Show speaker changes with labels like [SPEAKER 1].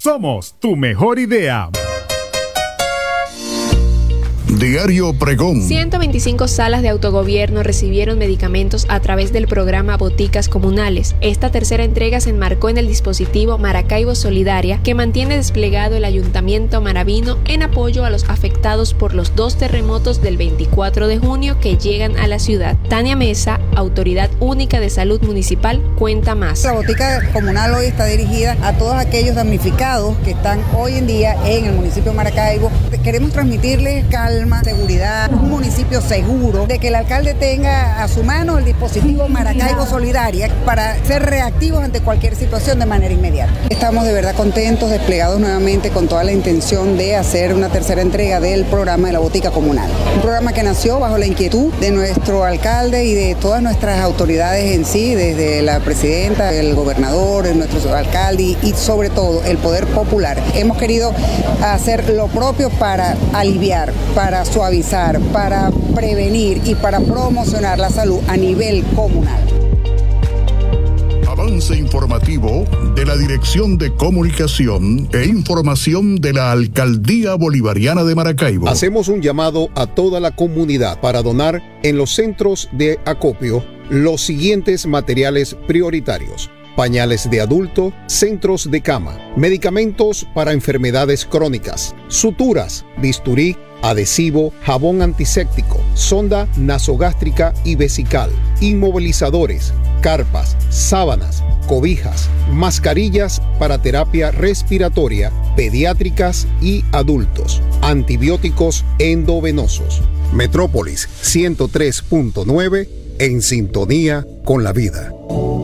[SPEAKER 1] Somos tu mejor idea.
[SPEAKER 2] Diario Pregón.
[SPEAKER 3] 125 salas de autogobierno recibieron medicamentos a través del programa Boticas Comunales. Esta tercera entrega se enmarcó en el dispositivo Maracaibo Solidaria, que mantiene desplegado el Ayuntamiento Maravino en apoyo a los afectados por los 2 terremotos del 24 de junio que llegan a la ciudad. Tania Mesa, Autoridad Única de Salud Municipal, cuenta más.
[SPEAKER 4] La Botica Comunal hoy está dirigida a todos aquellos damnificados que están hoy en día en el municipio de Maracaibo. Queremos transmitirles calma, seguridad, un municipio seguro, de que el alcalde tenga a su mano el dispositivo Maracaibo Solidaria para ser reactivos ante cualquier situación de manera inmediata. Estamos de verdad contentos, desplegados nuevamente con toda la intención de hacer una tercera entrega del programa de la Botica Comunal. Un programa que nació bajo la inquietud de nuestro alcalde y de todas nuestras autoridades en sí, desde la presidenta, el gobernador, nuestro alcalde y sobre todo el poder popular. Hemos querido hacer lo propio para aliviar, para suavizar, para prevenir y para promocionar la salud a nivel comunal.
[SPEAKER 2] Avance informativo de la Dirección de Comunicación e Información de la Alcaldía Bolivariana de Maracaibo.
[SPEAKER 5] Hacemos un llamado a toda la comunidad para donar en los centros de acopio los siguientes materiales prioritarios: pañales de adulto, centros de cama, medicamentos para enfermedades crónicas, suturas, bisturí, adhesivo, jabón antiséptico, sonda nasogástrica y vesical, inmovilizadores, carpas, sábanas, cobijas, mascarillas para terapia respiratoria, pediátricas y adultos, antibióticos endovenosos. Metrópolis 103.9 en sintonía con la vida.